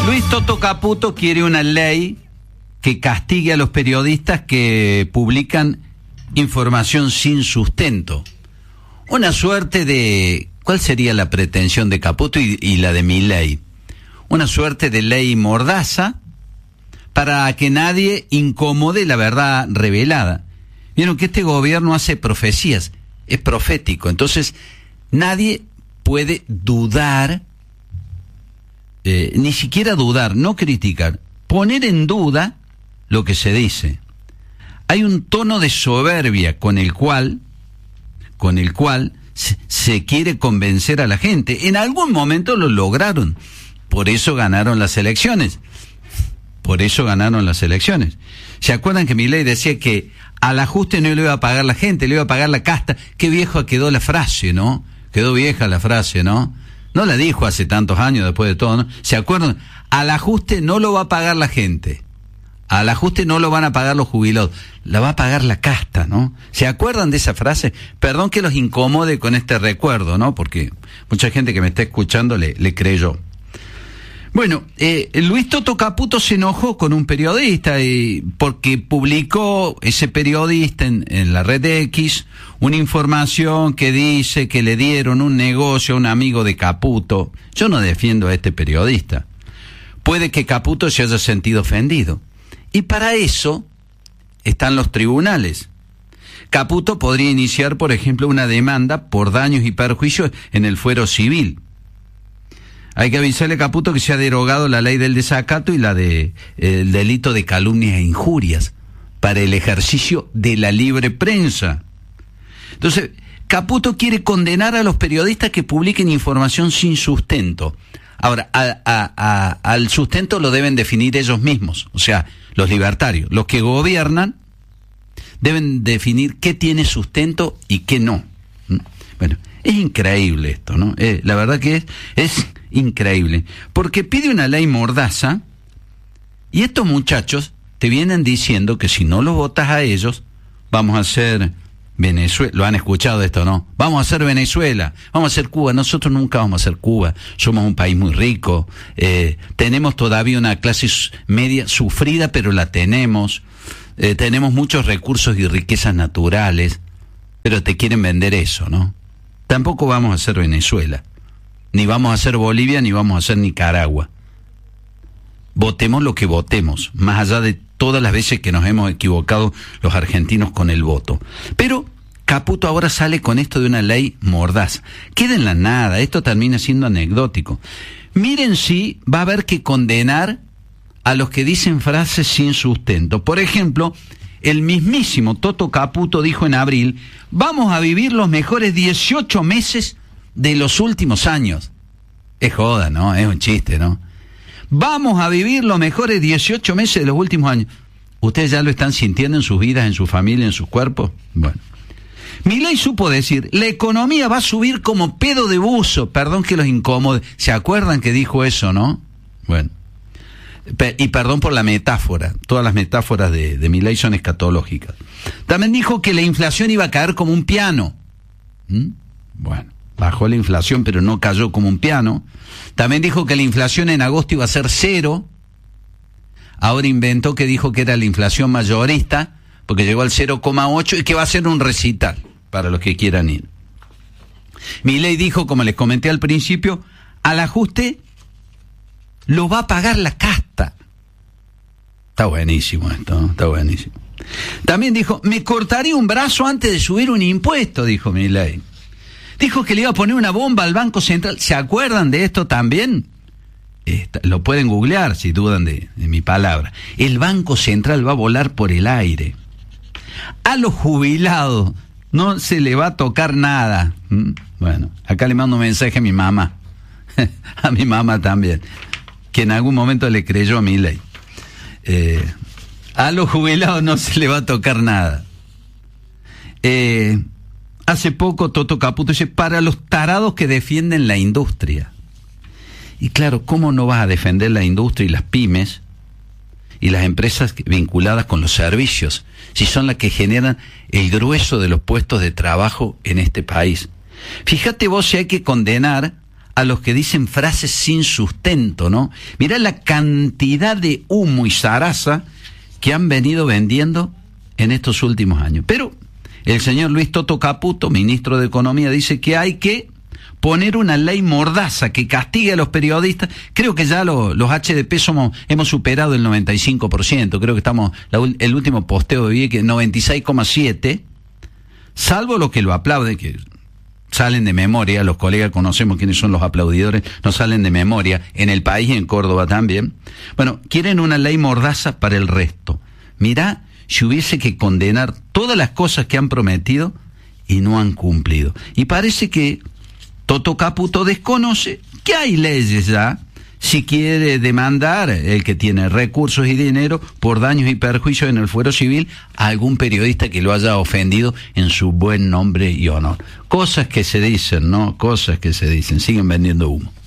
Luis Toto Caputo quiere una ley que castigue a los periodistas que publican información sin sustento. Una suerte de... ¿Cuál sería la pretensión de Caputo y la de Milei? Una suerte de ley mordaza para que nadie incomode la verdad revelada. Vieron que este gobierno hace profecías, es profético, entonces nadie puede dudar, ni siquiera dudar, no criticar, poner en duda lo que se dice. Hay un tono de soberbia con el cual se quiere convencer a la gente. En algún momento lo lograron, por eso ganaron las elecciones. ¿Se acuerdan que Milei decía que al ajuste no le iba a pagar la gente, le iba a pagar la casta? Qué vieja quedó la frase, ¿no? Quedó vieja la frase, ¿no? No la dijo hace tantos años después de todo, ¿no? ¿Se acuerdan? Al ajuste no lo va a pagar la gente. Al ajuste no lo van a pagar los jubilados. La va a pagar la casta, ¿no? ¿Se acuerdan de esa frase? Perdón que los incomode con este recuerdo, ¿no? Porque mucha gente que me está escuchando le creyó. Bueno, Luis Toto Caputo se enojó con un periodista porque publicó ese periodista en la red X una información que dice que le dieron un negocio a un amigo de Caputo. Yo no defiendo a este periodista. Puede que Caputo se haya sentido ofendido. Y para eso están los tribunales. Caputo podría iniciar, por ejemplo, una demanda por daños y perjuicios en el fuero civil. Hay que avisarle a Caputo que se ha derogado la ley del desacato y la de el delito de calumnias e injurias para el ejercicio de la libre prensa. Entonces, Caputo quiere condenar a los periodistas que publiquen información sin sustento. Ahora, al sustento lo deben definir ellos mismos, o sea, los libertarios. Los que gobiernan deben definir qué tiene sustento y qué no. Bueno, es increíble esto, ¿no? La verdad que es increíble, porque pide una ley mordaza y estos muchachos te vienen diciendo que si no los votas a ellos, vamos a hacer Venezuela. Lo han escuchado esto, ¿no? Vamos a hacer Venezuela, vamos a hacer Cuba. Nosotros nunca vamos a ser Cuba, somos un país muy rico, tenemos todavía una clase media sufrida, pero la tenemos, tenemos muchos recursos y riquezas naturales, pero te quieren vender eso, ¿no? Tampoco vamos a ser Venezuela, ni vamos a ser Bolivia, ni vamos a ser Nicaragua. Votemos lo que votemos, más allá de todas las veces que nos hemos equivocado los argentinos con el voto. Pero Caputo ahora sale con esto de una ley mordaz. Queda en la nada, esto termina siendo anecdótico. Miren si va a haber que condenar a los que dicen frases sin sustento. Por ejemplo, el mismísimo Toto Caputo dijo en abril: vamos a vivir los mejores 18 meses de los últimos años. Es joda, ¿no? Es un chiste, ¿no? Vamos a vivir los mejores 18 meses de los últimos años. ¿Ustedes ya lo están sintiendo en sus vidas, en su familia, en sus cuerpos? Bueno. Milei supo decir: la economía va a subir como pedo de buzo. Perdón que los incomode. ¿Se acuerdan que dijo eso, no? Bueno. Y perdón por la metáfora. Todas las metáforas de Milei son escatológicas. También dijo que la inflación iba a caer como un piano. Bueno, bajó la inflación, pero no cayó como un piano. También dijo que la inflación en agosto iba a ser 0. Ahora inventó que dijo que era la inflación mayorista, porque llegó al 0,8 y que va a ser un recital para los que quieran ir. Milei dijo, como les comenté al principio, al ajuste lo va a pagar la casta. Está buenísimo esto, ¿no? Está buenísimo. También dijo: me cortaría un brazo antes de subir un impuesto, dijo Milei. Dijo que le iba a poner una bomba al Banco Central. ¿Se acuerdan de esto también? Lo pueden googlear si dudan de mi palabra. El Banco Central va a volar por el aire. A los jubilados no se le va a tocar nada. Bueno, acá le mando un mensaje a mi mamá. A mi mamá también, que en algún momento le creyó a Milei. A los jubilados no se le va a tocar nada. Hace poco Toto Caputo dice: para los tarados que defienden la industria. Y claro, ¿cómo no vas a defender la industria y las pymes y las empresas vinculadas con los servicios, si son las que generan el grueso de los puestos de trabajo en este país? Fíjate vos si hay que condenar a los que dicen frases sin sustento, ¿no? Mirá la cantidad de humo y zaraza que han venido vendiendo en estos últimos años. Pero el señor Luis Toto Caputo, ministro de Economía, dice que hay que poner una ley mordaza que castigue a los periodistas. Creo que ya los HDP hemos superado el 95%, creo que estamos, el último posteo vi que 96,7%, salvo los que lo aplauden, que salen de memoria, los colegas conocemos quiénes son los aplaudidores, no salen de memoria, en el país y en Córdoba también. Bueno, quieren una ley mordaza para el resto. Mirá, si hubiese que condenar todas las cosas que han prometido y no han cumplido. Y parece que Toto Caputo desconoce que hay leyes ya, si quiere demandar el que tiene recursos y dinero por daños y perjuicios en el fuero civil a algún periodista que lo haya ofendido en su buen nombre y honor. Cosas que se dicen, ¿no? Cosas que se dicen, siguen vendiendo humo.